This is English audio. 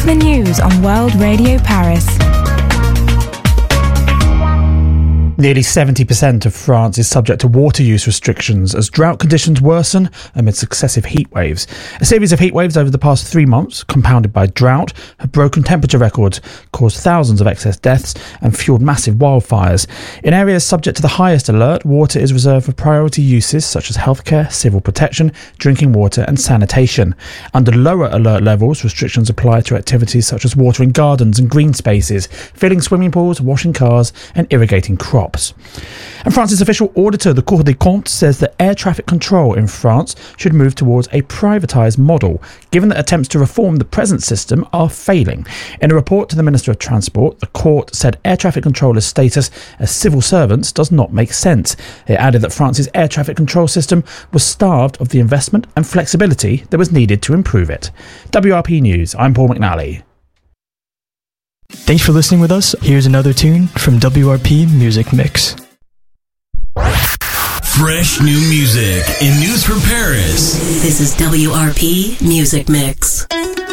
the news on World Radio Paris. Nearly 70% of France is subject to water use restrictions as drought conditions worsen amid successive heat waves. A series of heat waves over the past 3 months, compounded by drought, have broken temperature records, caused thousands of excess deaths and fueled massive wildfires. In areas subject to the highest alert, water is reserved for priority uses such as healthcare, civil protection, drinking water and sanitation. Under lower alert levels, restrictions apply to activities such as watering gardens and green spaces, filling swimming pools, washing cars and irrigating crops. And France's official auditor, the Cour des Comptes, says that air traffic control in France should move towards a privatised model, given that attempts to reform the present system are failing. In a report to the Minister of Transport, the court said air traffic controllers' status as civil servants does not make sense. It added that France's air traffic control system was starved of the investment and flexibility that was needed to improve it. WRP News, I'm Paul McNally. Thanks for listening with us. Here's another tune from WRP Music Mix. Fresh new music and news from Paris. This is WRP Music Mix.